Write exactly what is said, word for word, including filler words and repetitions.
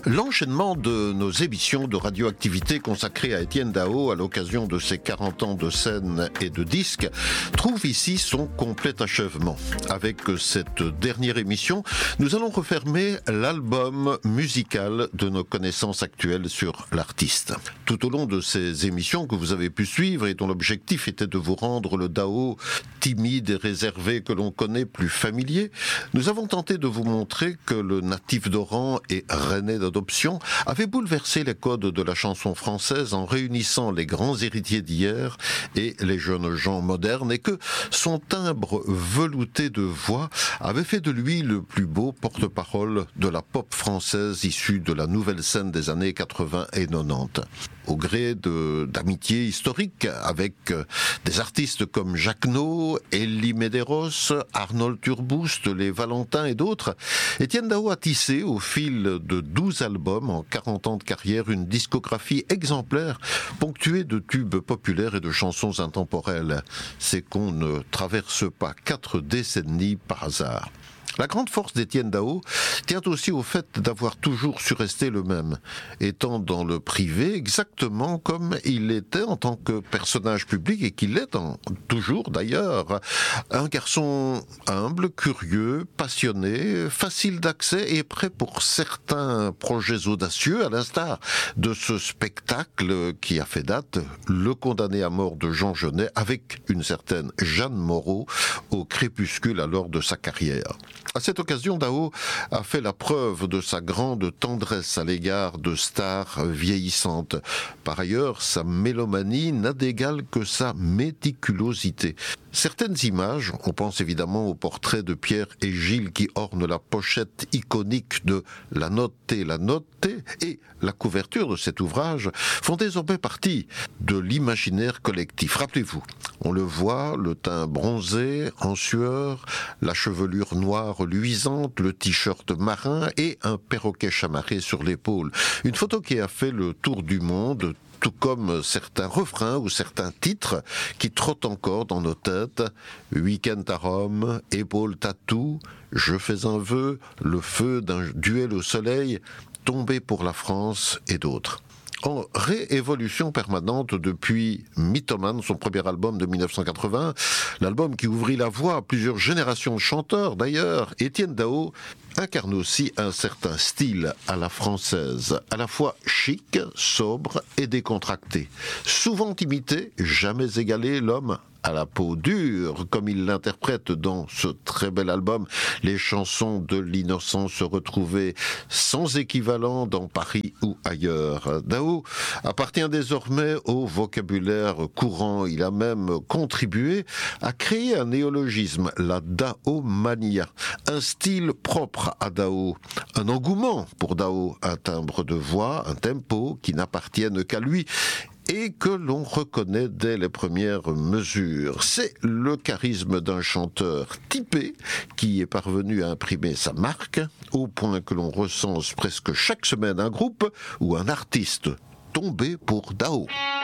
L'enchaînement de nos émissions de radioactivité consacrées à Étienne Daho à l'occasion de ses quarante ans de scène et de disques trouve ici son complet achèvement. Avec cette dernière émission, nous allons refermer l'album musical de nos connaissances actuelles sur l'artiste. Tout au long de ces émissions que vous avez pu suivre et dont l'objectif était de vous rendre le Daho timide et réservé que l'on connaît plus familier, nous avons tenté de vous montrer que le natif d'Oran et rennais d'adoption avait bouleversé les codes de la chanson française en réunissant les grands héritiers d'hier et les jeunes gens modernes, et que son timbre velouté de voix avait fait de lui le plus beau porte-parole de la pop française issue de la nouvelle scène des années quatre-vingts et quatre-vingt-dix. Au gré de, d'amitiés historiques avec des artistes comme Jacques No, Elie Medeiros, Arnold Turboust, les Valentins et d'autres, Étienne Daho a tissé au fil de douze albums en quarante ans de carrière une discographie exemplaire ponctuée de tubes populaires et de chansons intemporelles. C'est qu'on ne traverse pas quatre décennies par hasard. La grande force d'Étienne Daho tient aussi au fait d'avoir toujours su rester le même, étant dans le privé exactement comme il était en tant que personnage public, et qu'il est en, toujours d'ailleurs, un garçon humble, curieux, passionné, facile d'accès et prêt pour certains projets audacieux, à l'instar de ce spectacle qui a fait date, Le condamné à mort de Jean Genet, avec une certaine Jeanne Moreau au crépuscule alors de sa carrière. À cette occasion, Daho a fait la preuve de sa grande tendresse à l'égard de stars vieillissantes. Par ailleurs, sa mélomanie n'a d'égal que sa méticulosité. Certaines images, on pense évidemment au portrait de Pierre et Gilles qui ornent la pochette iconique de La Notée, La Notée, et la couverture de cet ouvrage, font désormais partie de l'imaginaire collectif. Rappelez-vous, on le voit, le teint bronzé, en sueur, la chevelure noire luisante, le t-shirt marin et un perroquet chamarré sur l'épaule. Une photo qui a fait le tour du monde, tout comme certains refrains ou certains titres qui trottent encore dans nos têtes. Week-end à Rome, épaule tatou, je fais un vœu, le feu d'un duel au soleil, tomber pour la France et d'autres. En réévolution permanente depuis Mythomane, son premier album de mille neuf cent quatre-vingts, l'album qui ouvrit la voie à plusieurs générations de chanteurs d'ailleurs, Étienne Daho incarne aussi un certain style à la française, à la fois chic, sobre et décontracté. Souvent imité, jamais égalé, l'homme à la peau dure, comme il l'interprète dans ce très bel album, les chansons de l'innocence retrouvées sans équivalent dans Paris ou ailleurs. Daho appartient désormais au vocabulaire courant. Il a même contribué à créer un néologisme, la Dahomania, un style propre à Daho, un engouement pour Daho, un timbre de voix, un tempo qui n'appartiennent qu'à lui, et que l'on reconnaît dès les premières mesures. C'est le charisme d'un chanteur typé qui est parvenu à imprimer sa marque, au point que l'on recense presque chaque semaine un groupe ou un artiste tombé pour Daho.